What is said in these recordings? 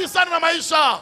mbali sana na maisha.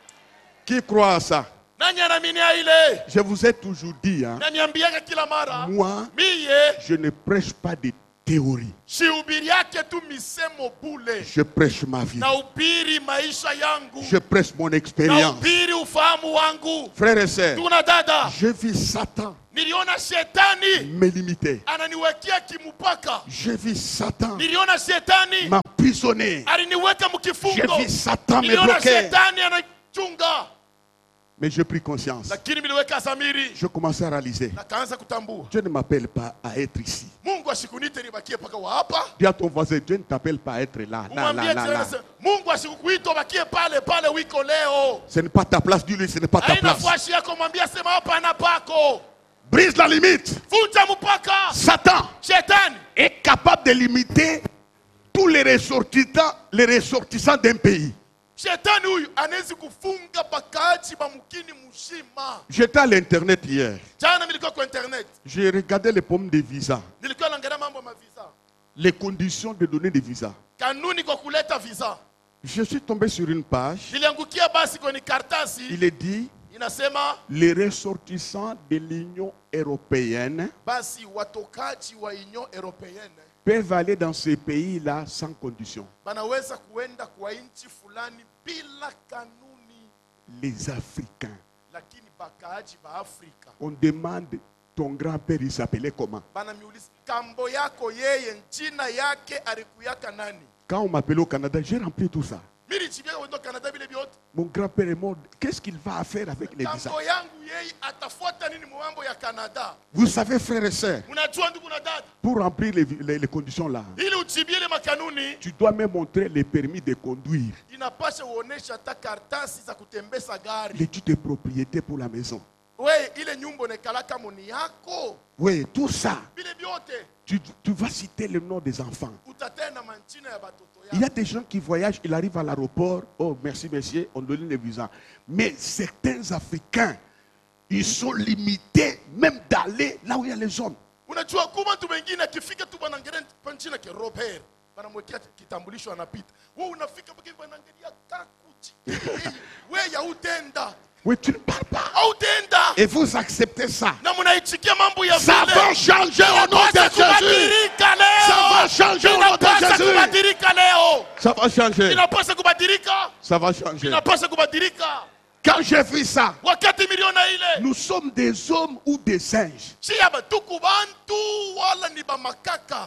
Qui croit à ça? Nani anaaminia ile? Je vous ai toujours dit, hein, Naniambiaga kila mara. moi, Miye je ne prêche pas de théorie. sihubiri yake tu misemo bule. Je prêche ma vie. Na ubiri maisha yangu. Je prêche mon Na expérience. ubiri ufahamu wangu. Frères et sœurs, Tuna dada. je vis Satan Niliona shetani me limiter. ananiwekea kimupaka. Je vis Satan Niliona shetani m'emprisonner. aliniweka Je mkifungo. vis Satan me Niliona bloquer. shetani anachunga. Mais j'ai pris conscience. Lakini niliweka zamiri. Je commençais à réaliser. Na kaanza kutambua. Dieu ne m'appelle pas à être ici. Mungu asikunite nibakie paka wa hapa. Dis à ton voisin, Dieu ne t'appelle pas à être là. Là, là, là, là. Mungu asikukuita ubakie pale pale wiko leo. Ce n'est pas ta place, dis-lui, ce n'est pas ta Haina place. fwashi yako mwambia sema hapa na pako. Brise la limite. Vunja mpaka. Satan Shetani est capable de limiter tous les ressortissants d'un pays. Shetani huyu anaweza kufunga pakaaji ba mkini mzima. J'étais à l'internet hier. Jana nilikuwa kwa internet. J'ai regardé les pommes de visa. Nilikuwa naangalia mambo ya visa. Les conditions de donner des visas. Kanuni kwa kuleta visa. Je suis tombé sur une page. Niliangukia basi kwenye kartasi. Il est dit, Inasema les ressortissants de l'Union européenne basi watokaji wa Union Européenne peuvent aller dans ces pays-là sans condition. banaweza kuenda kwa nchi fulani bila kanuni. Les Africains. Lakini bakaaji ba Afrika On demande, ton grand-père, il s'appelait comment? banamiuliza kambo yako yeye jina yake alikuyaka nani? Quand on m'appelait au Canada, j'ai rempli tout ça. Mimi chibia wendo Canada bile biote. Mon grand-père est mort. Qu'est-ce qu'il va faire avec les visas? Kambo yangu yeye atafuata nini mambo ya Canada? Vous savez, frères et sœurs, Unajua ndugu na dada, pour remplir les conditions là, ili uchibie ile makanuni tu dois me montrer les permis de conduire, inapasha uonesha hata kartasi za kutembeza gari. l'étude de propriété pour la maison. We ile nyumba nekalaka moni yako. Oui, tout ça. Bile biote Tu vas citer le nom des enfants. utatena manchina ya batoto Il y yako. a des gens qui voyagent, ils arrivent à l'aéroport. Oh, merci, monsieur, on donne les visas. Mais certains Africains, ils sont limités même d'aller là où il y a les hommes. Unajua kuma mtu mwingine akifika tu banaangalia panchina ke Robert. Banamwekea kitambulisho anapita. Wewe unafika mpaka banaangalia kakuchi. Wewe ya utenda. Oui, tu ne parles pas. Utenda. Et vous acceptez ça. Na mnaichikia mambo ya Ça vile. va changer au nom de Jésus. Kubadilika leo. Ça va changer au nom de Inapaswa Jésus. kubadilika leo. Ça va changer. Inapaswa kubadilika. Ça va changer. Inapaswa kubadilika. Quand j'ai vu ça, Wakati miliona ile. nous sommes des hommes ou des singes. Si ya batuku bantu wala ni ba makaka.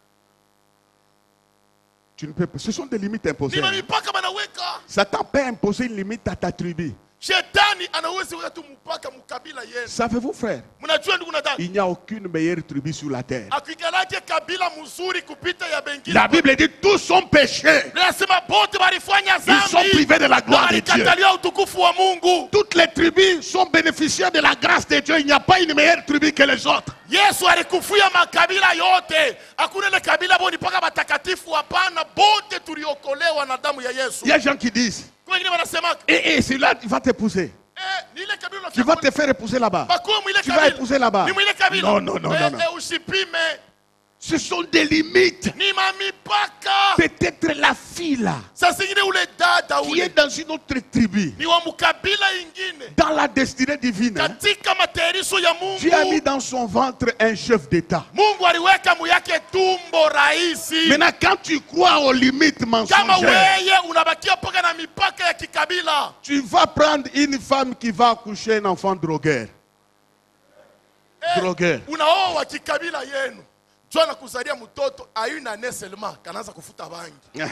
Tu ne peux pas. Ce sont des limites imposées. Ni mipaka banaweka. Satan peut imposer une limite à ta tribu. Shetani anaweza weka tu mpaka mukabila yenu. Savez-vous, frère, Mnajua ndugu na dada? il n'y a aucune meilleure tribu sur la terre. Akikalake kabila mzuri kupita ya bengine. La Bible dit tous sont péchés. Nasema bote walifanya Ils sont dhambi. privés de la gloire de Dieu. Walikatalia utukufu wa Mungu. Toutes les tribus sont bénéficiaires de la grâce de Dieu. Il n'y a pas une meilleure tribu que les autres. Yesu alikufia makabila yote. Hakuna ile kabila boni paka batakatifu, hapana, bote tuliokolewa na damu ya Yesu. Il y a des gens qui disent, Kwa wengine wanasema celui-là, il va t'épouser. ni ile kabila Tu vas te faire épouser là-bas. Tu vas épouser là-bas. Ni mwile kabila. Non, non, non, non, non. Usipime. Ce sont des limites. Ni mamipaka. Peut-être la fille là, Sasa zingine ule dada qui ule est dans une autre tribu, ni wa mukabila ingine. dans la destinée divine, hein, Katika matayarisho ya Mungu. Dieu a mis dans son ventre un chef d'État. Mungu aliweka muyake tumbo rahisi. Maintenant, quand tu crois aux limites Kama mensongères, weye unabakia paka na mipaka ya kikabila. tu vas prendre une femme qui va accoucher un enfant drogueur. Drogueur. Unaoa kikabila yenu. Jua na kuzalia mtoto ayuna neselma kanaanza kufuta bangi.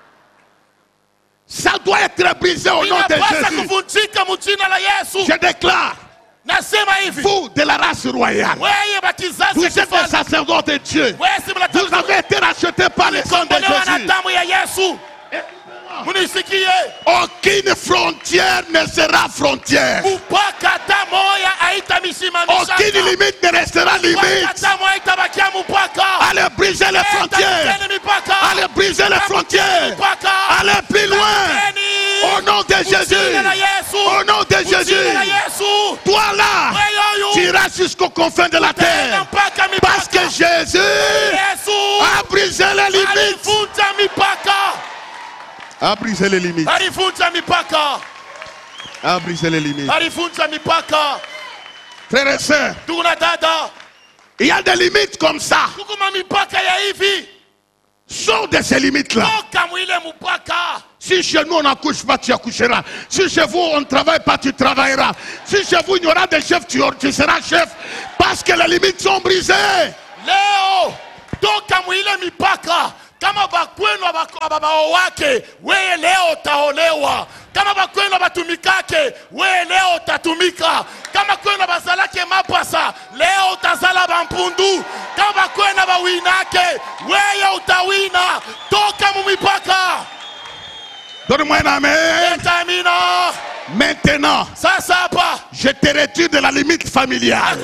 Ça doit être brisé au nom de Inapasa Jésus. kuvunjika mjina la Yesu. Je déclare, Nasema hivi. vous de la race royale, Weye bakizazi vous ya êtes des kifalme. sacerdotes de Dieu. Weye si mnataka Vous avez été rachetés par le sang de kukombolewa na Jésus. damu ya Yesu. Munisikie. Aucune frontière ne sera frontière. Mpaka hata moya haitamisimamisha. Aucune limite ne restera Mpaka limite. hata moya haitabakia mpaka. Allez briser les frontières. Allez briser les frontières. Allez plus loin. Au nom de Jésus. Au nom de Jésus. Toi là, tu iras jusqu'aux confins de la terre. Parce que Jésus a brisé les limites. A brisé les limites. Alivunja mipaka. A brisé les limites. Alivunja mipaka. Frères et sœurs, Tuna dada. il y a des limites comme ça. Kukuma mipaka ya hivi. Sors de ces limites-là. Toka mwile mupaka. Si chez nous on n'accouche pas, tu accoucheras. Si chez vous on ne travaille pas, tu travailleras. Si chez vous il y aura des chefs, tu seras chef. Parce que les limites sont brisées. Leo toka mwile mipaka. Kama bakwenu ababao wake, wewe leo utaolewa. Kama bakwenu batumikake, wewe leo utatumika. Kama kwenu bazalake mapasa, leo utazala bampundu. Kama bakwenu bawinake, wewe utawina. Toka mumipaka. Donne-moi un amen. Etamina. Maintenant, Sasa hapa je te retire de la limite familiale.